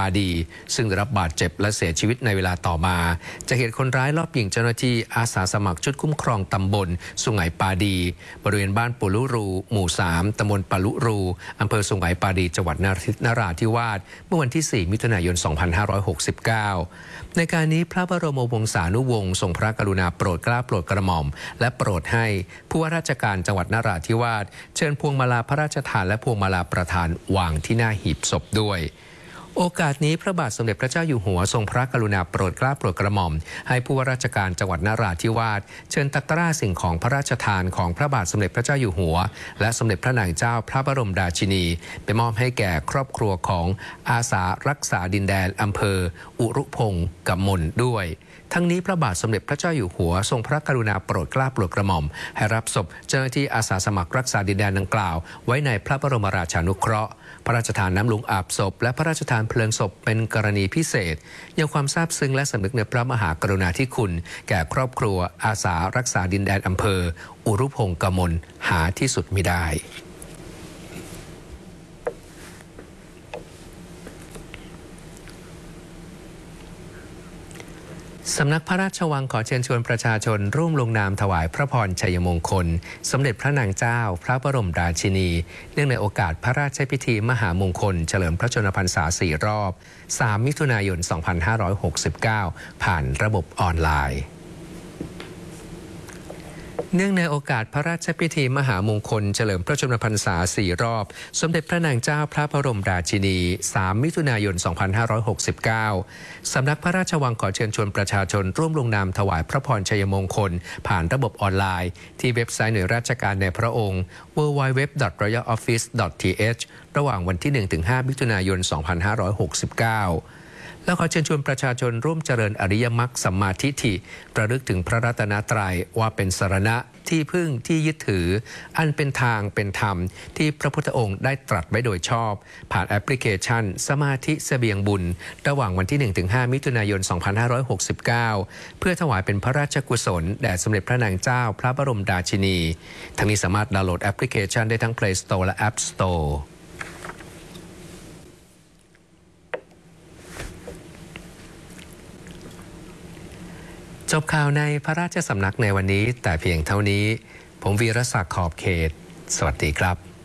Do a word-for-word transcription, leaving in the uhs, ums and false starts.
ดีซึ่งได้รับบาดเจ็บและเสียชีวิตในเวลาต่อมาจากเหตุคนร้ายลอบยิงเจ้าหน้าที่อาสาสมัครชุดคุ้มครองตำบลสุไหงปาดีบริเวณบ้านปุลุรูหมู่สามตำบลปาลุรูอำเภอสุไหงปาดีจังหวัดนราธิวาสเมื่อวันที่สี่มิถุนายนสองพันห้าร้อยหกสิบเก้าในการนี้พระบรมวงศานุวงศ์ทรงพระกรุณาโปรดเกล้าโปรดกระหม่อมและโปรดให้ผู้ว่าราชการจังหวัดนราธิวาสเชิญพวงมาลาพระราชทานและพวงมาลาประธานวางที่หน้าหีบศพด้วยโอกาสนี้พระบาทสมเด็จพระเจ้าอยู่หัวทรงพระกรุณาโปรดเกล้าโปรดกระหม่อมให้ผู้ว่าราชการจังหวัดนราธิวาสเชิญตะกร้าสิ่งของพระราชทานของพระบาทสมเด็จพระเจ้าอยู่หัวและสมเด็จพระนางเจ้าพระบรมราชินีไปมอบให้แก่ครอบครัวของอาสารักษาดินแดนอำเภออุรุพงศ์กำมลด้วยทั้งนี้พระบาทสมเด็จพระเจ้าอยู่หัวทรงพระกรุณาโปรดเกล้าโปรดกระหม่อมให้รับศพเจ้าหน้าที่อาสาสมัครรักษาดินแดนดังกล่าวไว้ในพระบรมราชานุเคราะห์พระราชทานน้ำหลวงอาบศพและพระราชทานเพลิงศพเป็นกรณีพิเศษยังความซาบซึ้งและสำนึกในพระมหากรุณาธิคุณแก่ครอบครัวอาสารักษาดินแดนอำเภออุรุพงศ์กมลหาที่สุดมิได้สำนักพระราชวังขอเชิญชวนประชาชนร่วมลงนามถวายพระพรชัยมงคลสมเด็จพระนางเจ้าพระบรมราชินีเนื่องในโอกาสพระราชพิธีมหามงคลเฉลิมพระชนมพรรษาสี่รอบสามมิถุนายนสองพันห้าร้อยหกสิบเก้าผ่านระบบออนไลน์เนื่องในโอกาสพระราชพิธีมหามงคลเฉลิมพระชนมพรรษาสี่รอบสมเด็จพระนางเจ้าพระบรมราชินีสามมิถุนายนสองพันห้าร้อยหกสิบเก้าสำนักพระราชวังขอเชิญชวนประชาชนร่วมลงนามถวายพระพรชัยมงคลผ่านระบบออนไลน์ที่เว็บไซต์หน่วยราชการในพระองค์ ดับเบิลยู ดับเบิลยู ดับเบิลยู ดอท รอยัล ออฟฟิศ ดอท ที เอช ระหว่างวันที่หนึ่งถึงห้ามิถุนายนสองพันห้าร้อยหกสิบเก้าและขอเชิญชวนประชาชนร่วมเจริญอริยมรรคสัมมาทิฏฐิระลึกถึงพระรัตนตรัยว่าเป็นสรณะที่พึ่งที่ยึดถืออันเป็นทางเป็นธรรมที่พระพุทธองค์ได้ตรัสไว้โดยชอบผ่านแอปพลิเคชันสมาธิเสบียงบุญระหว่างวันที่หนึ่งถึงห้ามิถุนายนสองพันห้าร้อยหกสิบเก้าเพื่อถวายเป็นพระราชกุศลแด่สมเด็จพระนางเจ้าพระบรมราชินีทั้งนี้สามารถดาวน์โหลดแอปพลิเคชันได้ทั้ง Play Store และ App Storeจบข่าวในพระราชสำนักในวันนี้แต่เพียงเท่านี้ผมวีรศักดิ์ขอบเขตสวัสดีครับ